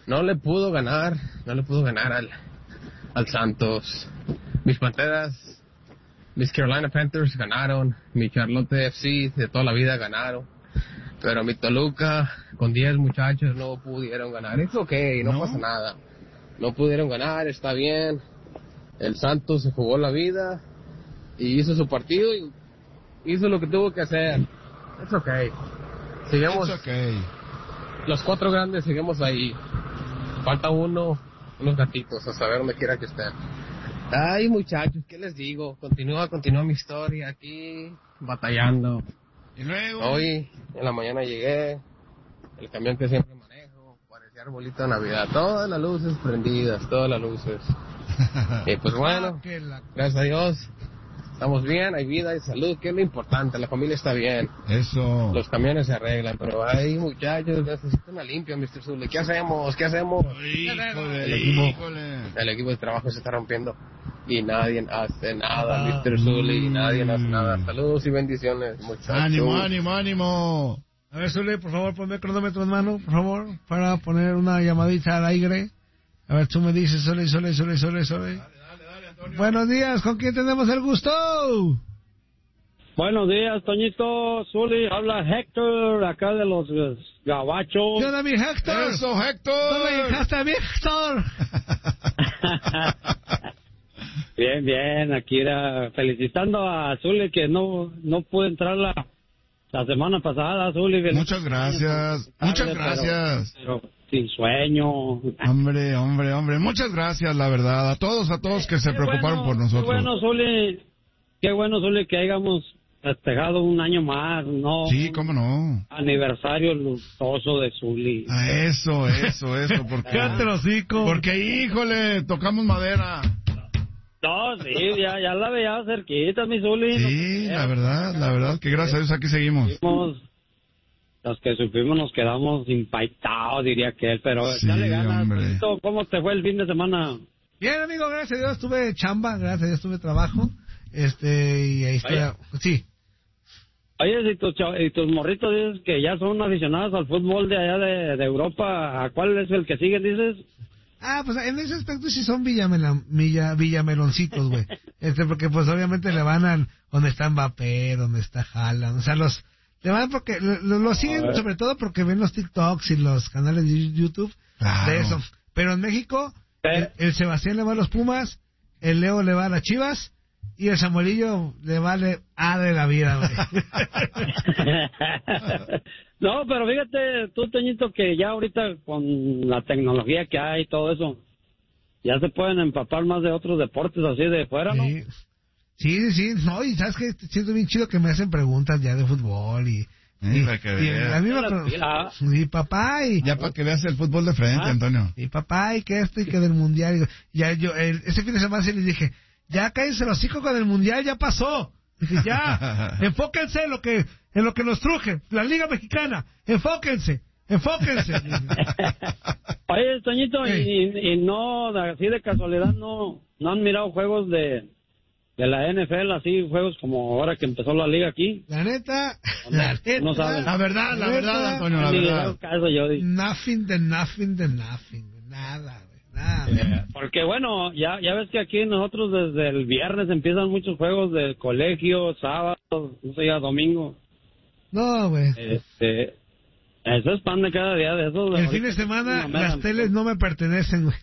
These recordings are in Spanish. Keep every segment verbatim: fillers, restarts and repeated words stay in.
no le pudo ganar, no le pudo ganar al, al Santos. Mis Panteras, mis Carolina Panthers ganaron, mi Charlotte F C de toda la vida ganaron, pero mi Toluca con diez muchachos no pudieron ganar. Es ok, no, no pasa nada. No pudieron ganar, está bien. El Santos se jugó la vida y hizo su partido y hizo lo que tuvo que hacer. Es ok. Sigamos. It's okay. Los cuatro grandes seguimos ahí. Falta uno, unos gatitos, a saber dónde quiera que estén. Ay, muchachos, ¿qué les digo? Continúa, continúa mi historia aquí, batallando. Y luego. Hoy, en la mañana llegué, el camión que siempre manejo, parecía arbolito de Navidad, todas las luces prendidas, todas las luces. Y pues bueno, gracias a Dios, estamos bien, hay vida, hay salud, que es lo importante, la familia está bien. Eso. Los camiones se arreglan, pero hay muchachos, necesitan una limpia, mister Zule. ¿Qué hacemos? ¿Qué hacemos? Híjole, el, equipo, híjole. el equipo de trabajo se está rompiendo y nadie hace nada, mister Zule, y nadie hace nada. Saludos y bendiciones, muchachos. Ánimo, ánimo, ánimo. A ver, Zule, por favor, ponme el cronómetro en mano, por favor, para poner una llamadita al aire. A ver, tú me dices, Zule, Zule, Zule, Zule, Zule. Dale, dale, dale, Antonio. Buenos días, ¿con quién tenemos el gusto? Buenos días, Toñito, Zuli, habla Héctor, acá de los uh, Gabachos. ¿Qué onda, mi Héctor? Eso, Héctor. ¿Cómo me dejaste, mi Héctor? Bien, bien, aquí era felicitando a Zuli que no no pudo entrar la, la semana pasada, Zuli. Muchas gracias, tarde, muchas gracias. Pero, pero sin sueño. Hombre, hombre, hombre, muchas gracias, la verdad, a todos, a todos que se qué preocuparon bueno, por nosotros. Qué bueno, Zuli, qué bueno, Zuli, que hayamos festejado un año más, ¿no? Sí, cómo no. Aniversario lujoso de Zuli. Ah, eso, eso, eso, porque... Cállate los hocico. Porque, híjole, tocamos madera. No, sí, ya, ya la veía cerquita, mi Zuli. Sí, no, la verdad, la verdad, que gracias a Dios aquí seguimos. Supimos, los que supimos nos quedamos impactados, diría que él, pero sí, dale ganas. Hombre. ¿Cómo te fue el fin de semana? Bien, amigo, gracias a Dios, tuve chamba, gracias a Dios tuve trabajo, este, y ahí estoy, Oye. sí. Oye, si tus, y tus morritos dices que ya son aficionados al fútbol de allá de, de Europa, ¿a cuál es el que siguen, dices? Ah, pues en ese aspecto sí son villamela, villa, villameloncitos, güey. Este, porque pues obviamente le van a donde está Mbappé, donde está Haaland, o sea, los, le van porque, lo, lo siguen sobre todo porque ven los TikToks y los canales de YouTube, claro. De eso. Pero en México, el, el Sebastián le va a los Pumas, el Leo le va a las Chivas, y el Samuelillo le vale A de la vida, güey. No, pero fíjate tú, Toñito, que ya ahorita con la tecnología que hay y todo eso, ya se pueden empapar más de otros deportes así de fuera, ¿no? Sí, sí, sí, no, y sabes que siento bien chido que me hacen preguntas ya de fútbol y... Sí, y, para que y veas. la misma... Ah. Mi papá y... Ya para que veas el fútbol de frente, Ah. Antonio. Mi papá y que esto y que del mundial. Y ya yo, el, ese fin de semana sí les dije, ya cállense los hocico con el mundial, ya pasó. Dije, ya, enfóquense en lo que, en lo que nos truje, la Liga Mexicana, enfóquense, enfóquense. Oye, Toñito, Sí. y, y no, así de casualidad, no, no han mirado juegos de, de la N F L, así, juegos como ahora que empezó la liga aquí. La neta, No, la neta, no saben. La verdad, la verdad, Antonio, la Ni le verdad. hago caso yo, di- nothing de nothing de nothing, nada, güey, nada. porque bueno, ya ya ves que aquí nosotros desde el viernes empiezan muchos juegos de colegio, sábado, no sé, ya domingo. No, güey. Este, eso es pan de cada día de esos. El fin de semana las teles no me pertenecen, güey.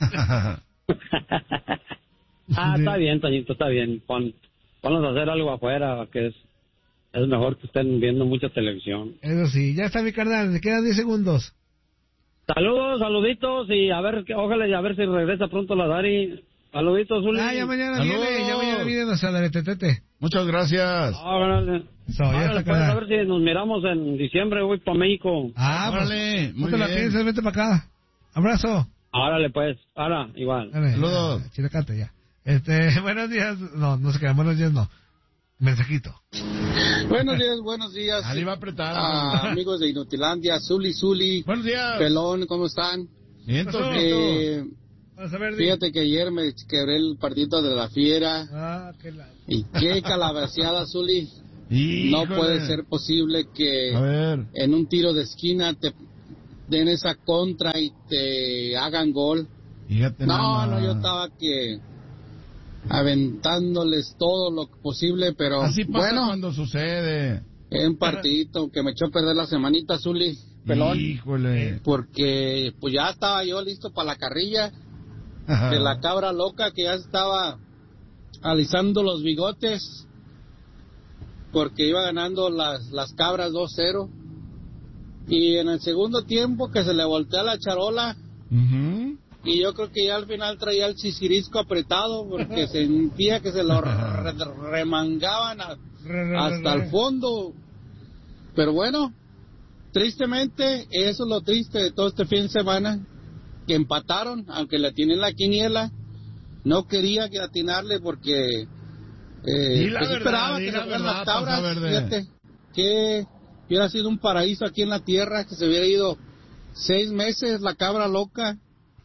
Ah, está bien, Toñito, está bien. Pon, ponlos a hacer algo afuera, que es, es mejor que estén viendo mucha televisión. Eso sí, ya está mi carnal, me quedan diez segundos. Saludos, saluditos, y a ver, que- ojalá y a ver si regresa pronto la Dari. Saluditos, Zuli. Ah, ya mañana Saludos. viene, ya mañana viene nuestra Daretetete. Muchas gracias. Órale. So, ya Órale, está, pues, a carnal. ver si nos miramos en diciembre, voy para México. Ah, Órale, pues, muy no te la bien. pienses, vete para acá. Abrazo. Órale, pues, ahora, igual. Dale, Saludos. ya, Chilacate, ya. Este, buenos días, no, no se quedan, buenos días, no. Mensajito. Buenos días, buenos días. Ahí va a apretar. Ah, amigos de Inutilandia, Zuli, Zuli, Buenos días. Pelón, ¿cómo están? Vientos, Pasó. vientos. Eh, Vamos a ver, fíjate que ayer me quebré el partito de la fiera. Ah, qué la... Y qué calabaceada, Zuli. No Híjole. puede ser posible que A ver. en un tiro de esquina te, den esa contra y te hagan gol. Fíjate No, nada no, más. yo estaba que aventándoles todo lo posible, pero Así pasa bueno, cuando sucede. un partidito que me echó a perder la semanita, Zuli, pelón, Híjole. porque pues ya estaba yo listo para la carrilla de la cabra loca que ya estaba alisando los bigotes porque iba ganando las, las cabras dos cero, y en el segundo tiempo que se le voltea la charola, Ujú. y yo creo que ya al final traía el chisirisco apretado porque sentía que se lo re- remangaban a- hasta el fondo. Pero bueno, tristemente, eso es lo triste de todo este fin de semana, que empataron, aunque le atiné la quiniela, no quería que atinarle porque eh, Di la pues verdad, esperaba di que la se fueran verdad, las cabras, Panza Verde. fíjate, que hubiera sido un paraíso aquí en la tierra, que se hubiera ido seis meses la cabra loca.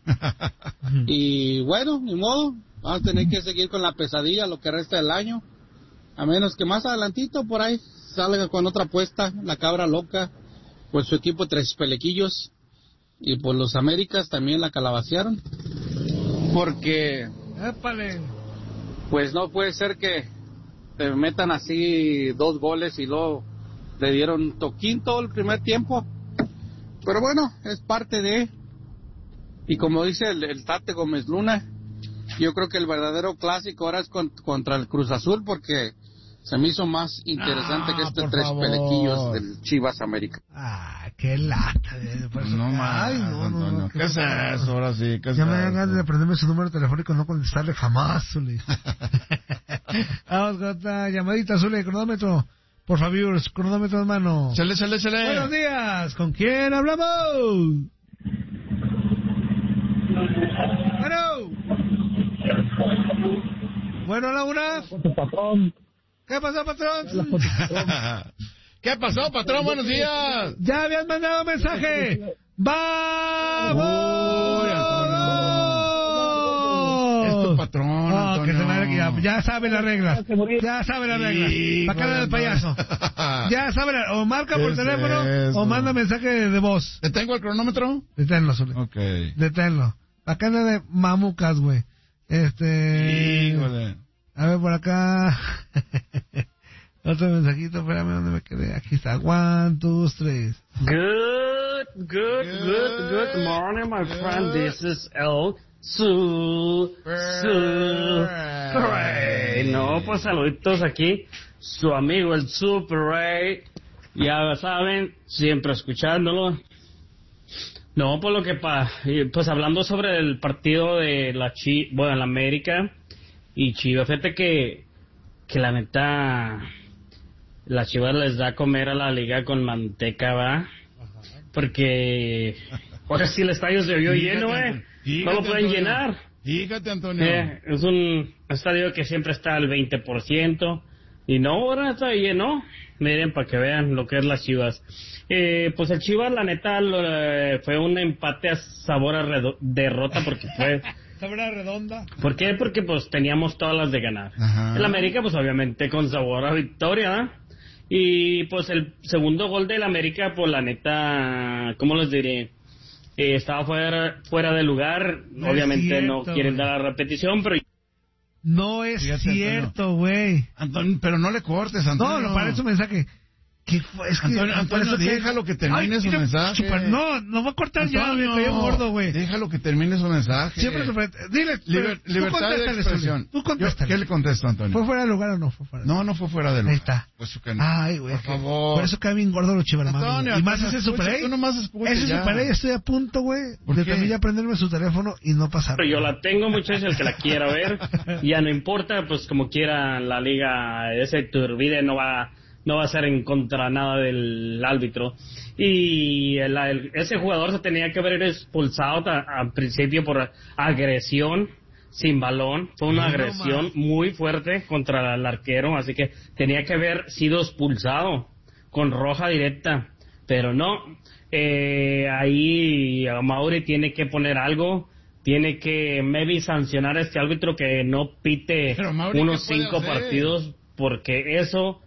Y bueno, ni modo, vamos a tener que seguir con la pesadilla lo que resta del año, a menos que más adelantito por ahí salga con otra apuesta la cabra loca, pues su equipo tres pelequillos, y pues los Américas también la calabacearon, porque ¡Épale! pues no puede ser que te metan así dos goles y luego le dieron toquín todo el primer tiempo, pero bueno, es parte de. Y como dice el, el Tate Gómez Luna, yo creo que el verdadero clásico ahora es con- contra el Cruz Azul, porque se me hizo más interesante Ah, que estos por tres favor. pelequillos del Chivas América. Ah, qué lata. de- por eso- No Ay, más, no, no, Antonio. no, ¿Qué es eso ahora sí? ¿Qué es Ya me dan eso? ganas de aprenderme su número telefónico y no contestarle jamás, Zuli. Vamos con otra llamadita, Zuli, cronómetro. Por favor, cronómetro en mano. Chale, chale, chale. Buenos días, ¿con quién hablamos? Bueno. Bueno, Laura. ¿Qué pasó, patrón? ¿Qué pasó, patrón? Buenos días. Ya habían mandado mensaje. ¡Vamos! Uy, Antonio. Es tu patrón, No, Antonio. que se me- ya, ya sabe las reglas. Ya sabe las reglas. Hijo Pa' cara de del payaso. Ya sabe, la- o marca ¿Qué por es teléfono eso? o manda mensaje de, de voz. ¿Te tengo el cronómetro? Deténlo, Zuli. Ok. Deténlo. Acá anda de mamucas, güey. Este... Híjole. A ver, por acá. Otro mensajito, espérame, ¿dónde me quedé? Aquí está. One, two, three. Good, good, good, good morning, my friend. This is El Su, Su, Ray. No, pues saluditos aquí. Su amigo el Super Ray. Ya saben, siempre escuchándolo. No, pues lo que pa, pues hablando sobre el partido de la Chi, bueno, la América y Chivas, fíjate que, que la neta, la Chivas les da a comer a la liga con manteca, ¿va? Porque ahora sí el estadio se vio Fíjate, lleno, ¿eh? Antonio. No Fíjate, lo pueden Antonio. llenar. Fíjate, Antonio. Eh, es un estadio que siempre está al veinte por ciento y no, ahora está lleno. Miren, para que vean lo que es las Chivas. Eh, pues el Chivas, la neta, lo, eh, fue un empate a sabor a redo- derrota porque fue... ¿Sabra redonda? ¿Por qué? Porque pues teníamos todas las de ganar. Ajá. El América, pues obviamente con sabor a victoria, ¿no? Y pues el segundo gol del América, pues la neta, ¿cómo les diré? Eh, estaba fuera, fuera de lugar. No es obviamente cierto, no quieren güey. dar la repetición, pero No es Fíjate, cierto, güey. Antonio, pero no le cortes, Antonio. No, no parece un mensaje. ¿Qué fue? Es que, Antonio, por Antonio, eso que- déjalo que termine Ay, su mira, mensaje. chupa- no, no va a cortar ya, Antonio, me cayó gordo, güey. Déjalo que termine su mensaje. Siempre super... Dile, Liber- tú libertad de contéstale, expresión. Zuli. Tú Yo- contéstale. ¿Qué le contesto, Antonio? ¿Fue fuera de lugar o no fue fuera de lugar? No, no fue fuera de lugar. Ahí está. Pues que no. Ay, güey. Por que- favor. Por eso cae bien gordo los chivermanos. Antonio, güey. Y más Antonio, ese escucha, Super A. tú nomás escucha Ese ya. Super A, estoy a punto, güey, ¿Por de qué? también ya prenderme su teléfono y no pasar. Pero yo la tengo, muchachos, el que la quiera ver, ya no importa, pues como quiera la liga, ese Turbide no va, no va a ser en contra nada del árbitro. Y el- el- ese jugador se tenía que haber expulsado ta- al principio por agresión sin balón. Fue una Ay, no agresión más. muy fuerte contra el arquero, así que tenía que haber sido expulsado con roja directa. Pero no, eh, ahí Mauri tiene que poner algo, tiene que maybe sancionar a este árbitro que no pite Pero Mauri, unos ¿qué puede cinco hacer? partidos, porque eso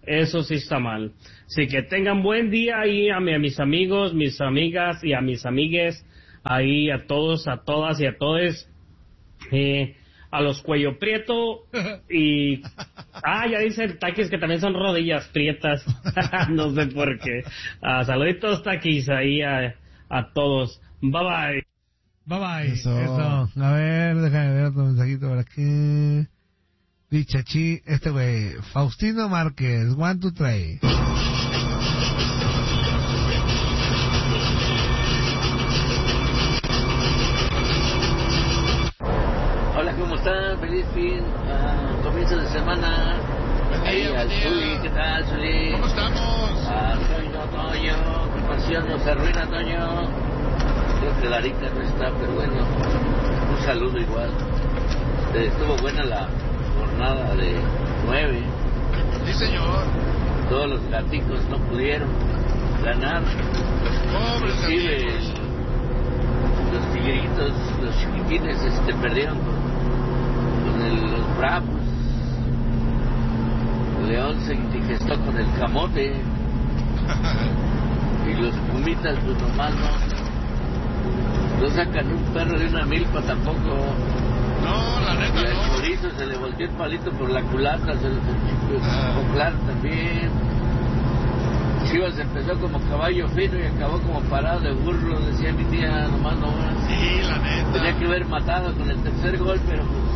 Eso sí está mal. Así que tengan buen día ahí a, mi, a mis amigos, mis amigas y a mis amigues, ahí a todos, a todas y a todos, eh, a los cuello prieto y... Ah, ya dice el Taquis que también son rodillas prietas. No sé por qué. Ah, saluditos Taquis ahí a, a todos. Bye bye. Bye bye. Eso. Eso. A ver, déjame ver otro mensajito por aquí. Pichachi, este güey, Faustino Márquez, one, two, three. Hola, ¿cómo están? Feliz fin, uh, comienzo de semana. Buen día, Ahí buen al día. Zuli, ¿qué tal, Zuli? ¿Cómo estamos? A Toño, Toño, qué pasión nos arruina, Toño. Creo que la rica no está, pero bueno, un saludo igual. Eh, Estuvo buena la jornada de nueve. Sí, señor. Todos los gaticos no pudieron ganar. Pobres Inclusive amigos. los tigritos, los chiquitines, este, perdieron con, con el- los bravos. León se indigestó con el camote y los pumitas pues nomás no, no sacan un perro de una milpa tampoco. No, la Y neta al no. chorizo se le volteó el palito por la culata, se le Ah. Coclar también. Chivas empezó como caballo fino y acabó como parado de burro, decía mi tía, nomás no. Sí, la Tenía neta. que haber matado con el tercer gol, pero pues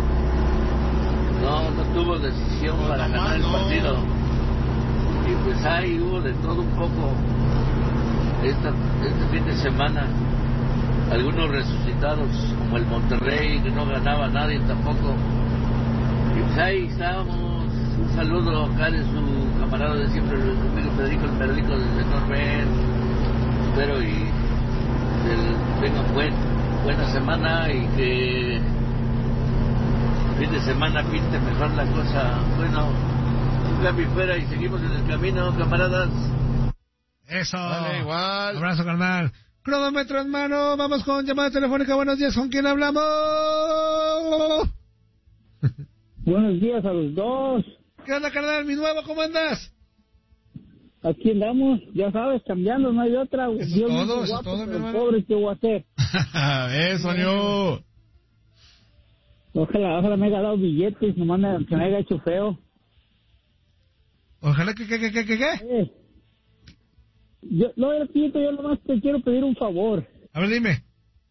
no, no tuvo decisión No, para nomás ganar el no. partido. Y pues ahí hubo de todo un poco esta, este fin de semana. Algunos resucitados, como el Monterrey, que no ganaba nadie tampoco. Y pues ahí estábamos. Un saludo acá de su camarada de siempre, el amigo Federico, el Federico desde Norben. Espero y que tengan buen, buena semana y que fin de semana pinte mejor la cosa. Bueno, un cambio fuera y seguimos en el camino, camaradas. Eso. Vale, igual. Abrazo, carnal. Cronómetro en mano, vamos con llamada telefónica. Buenos días, ¿con quién hablamos? Buenos días a los dos. ¿Qué onda, carnal? Mi nuevo, ¿cómo andas? Aquí andamos, ya sabes, cambiando, no hay otra. Eso es Dios todo, mío, eso es guapo, todo, mi pero hermano. pobre, ¿qué voy a hacer? Eso, ño. Ojalá, ojalá me haya dado billetes, nomás me, que me haya hecho feo. Ojalá que, que, que, que, que, que. Eh, yo, no, yo, yo nomás te quiero pedir un favor. A ver, dime.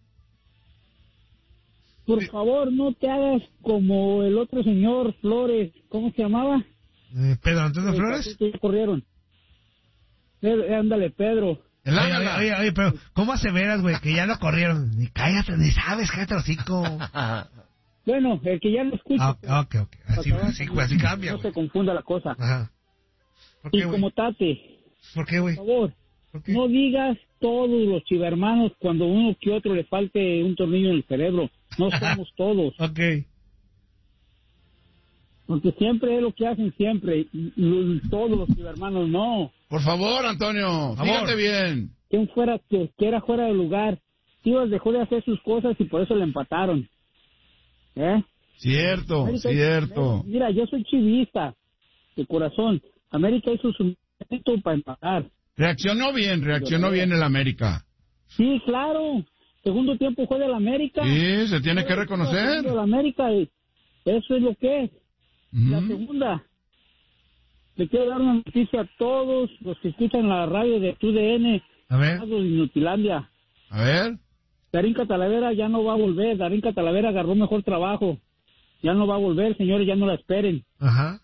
Por favor, no te hagas como el otro señor Flores, ¿cómo se llamaba? Eh, ¿Pedro Antonio Flores? Que ya corrieron. Eh, ándale, Pedro. El Oye, ángala. oye, oye, pero ¿cómo aseveras, güey, que ya lo corrieron? Ni cállate, ni sabes, cállate el hocico. Bueno, el que ya no escucha. Ah, ok, ok. Así, así, güey, así cambia, No güey. se confunda la cosa. Ajá. ¿Por Y qué, güey? como Tate, ¿Por qué, güey? por favor, ¿Por qué? no digas todos los chivermanos cuando uno que otro le falte un tornillo en el cerebro. No somos todos. Ok. Porque siempre es lo que hacen siempre. y- y todos los chivermanos no. Por favor, Antonio, Favor. fíjate bien. Quien fuera, que, que era fuera de lugar. Chivas dejó de hacer sus cosas y por eso le empataron. ¿Eh? Cierto, América- cierto. Mira, yo soy chivista, de corazón. América hizo su mérito para empatar. Reaccionó bien, reaccionó bien el América. Sí, claro. Segundo tiempo fue del América. Sí, se tiene que reconocer. Del América, y eso es lo que es. La Ujú. segunda, le quiero dar una noticia a todos los que escuchan la radio de T U D N, A ver. de Inutilandia. A ver. Darín Catalavera ya no va a volver. Darín Catalavera agarró mejor trabajo. Ya no va a volver, señores, ya no la esperen. Ajá.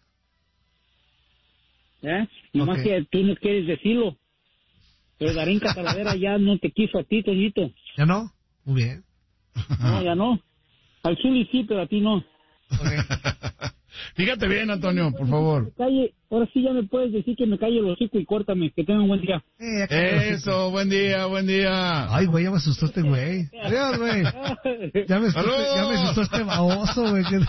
¿Eh? Nomás Ok. que tú no quieres decirlo. Pero Darín Catalavera ya no te quiso a ti, Toñito. ¿Ya no? Muy bien. No, ya no. Al Zuli sí, pero a ti no. Fíjate bien, Antonio, por favor. Me calle, ahora sí ya me puedes decir que me calle el hocico y córtame. Que tenga un buen día. Eh, ya cállate. Eso, buen día, buen día. Ay, güey, ya me asustó este güey. Adiós, güey. Ya me asustó, ¡Saludos! ya me asustó este baboso, güey. que-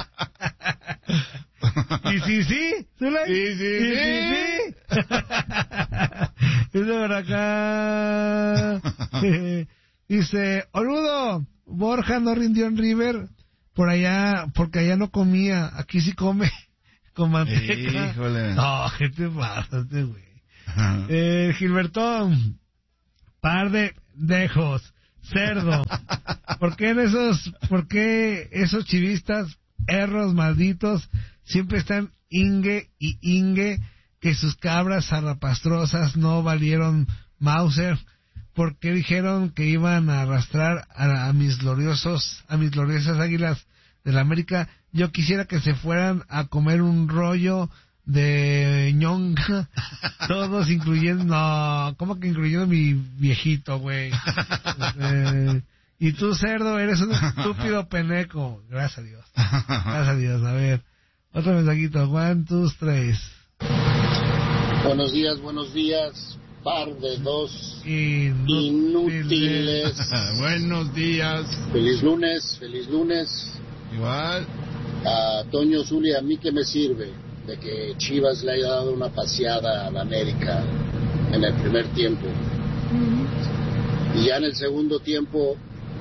Y sí, sí, Zulay. Y sí, Y sí. Dice por acá. Dice, Oludo, Borja no rindió en River por allá, porque allá no comía. Aquí sí come. con manteca. Híjole. No, ¿qué te pasa, este güey? Eh, Gilbertón, par de dejos, cerdo. ¿Por qué en esos, por qué esos chivistas, erros malditos, siempre están ingue y ingue que sus cabras zarrapastrosas no valieron Mauser? ¿Por qué dijeron que iban a arrastrar a, a mis gloriosos, a mis gloriosas águilas de la América? Yo quisiera que se fueran a comer un rollo de ñonga, todos incluyendo, no, ¿cómo que incluyendo mi viejito, güey? Eh, y tú, cerdo, eres un estúpido peneco. Gracias a Dios. Gracias a Dios. A ver, otro mensajito. One, two, tres. Buenos días, buenos días. Par de dos inútiles. inútiles. Buenos días. Feliz lunes, feliz lunes. Igual. A Toño Zuli, ¿a mí qué me sirve de que Chivas le haya dado una paseada a la América en el primer tiempo? Uh-huh. Y ya en el segundo tiempo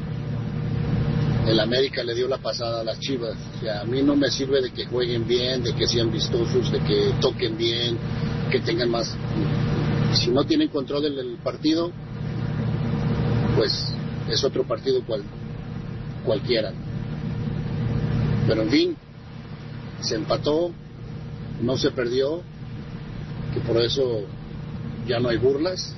el América le dio la pasada a las Chivas. O sea, a mí no me sirve de que jueguen bien, de que sean vistosos, de que toquen bien, que tengan más. Si no tienen control del partido, pues es otro partido cual, cualquiera. Pero en fin, se empató, no se perdió, que por eso ya no hay burlas.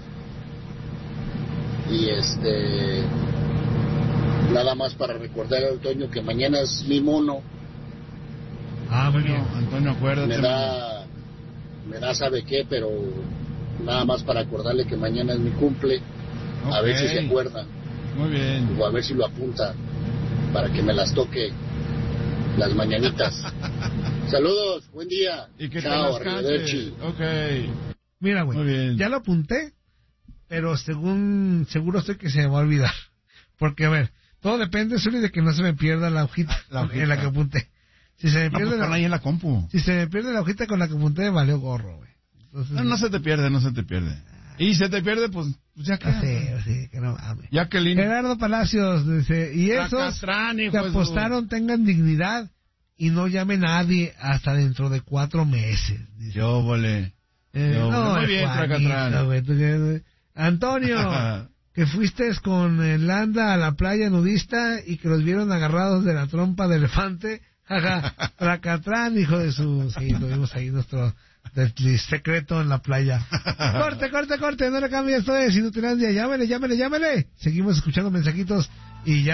Y este, nada más para recordar a Antonio que mañana es mi mono. Ah, bueno, Antonio, acuérdate. Me da, me da sabe qué, pero nada más para acordarle que mañana es mi cumple. Okay. A ver si se acuerda. Muy bien. O a ver si lo apunta para que me las toque las mañanitas. Saludos, buen día. Y que chao, te las cantes. Okay. Mira, güey, ya lo apunté, pero según seguro estoy que se me va a olvidar. Porque, a ver, todo depende, Zuli, de que no se me pierda la hojita, la hojita. en la que apunté. Si se me pierde no, pues la, ahí en la compu. Si se me pierde la hojita con la que apunté, valió gorro, güey. Entonces, no, no se te pierde, no se te pierde. Y se te pierde, pues, pues ya que. Sí, sí, que no mames. Jacqueline. Gerardo Palacios dice, y esos que apostaron su... tengan dignidad y no llamen a nadie hasta dentro de cuatro meses. Dice. Yo volé. Eh, Yo no, volé. Muy bien, Tracatrán. Antonio, que fuiste con el Landa a la playa nudista y que los vieron agarrados de la trompa de elefante. Jaja, Tracatrán, hijo de su... Sí, lo vimos ahí nuestro... del secreto en la playa. Corte, corte, corte, no le cambies esto es Inutilandia, llámele, llámele, llámele. Seguimos escuchando mensajitos y ya